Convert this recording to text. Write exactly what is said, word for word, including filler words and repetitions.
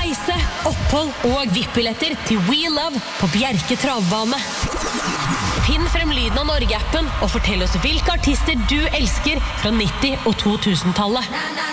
reise, opphold og V I P-billetter til We Love på Bjerke Travbane. Finn frem lyden av Norge-appen og fortell oss hvilke artister du elsker fra nitti- og to tusen-tallet.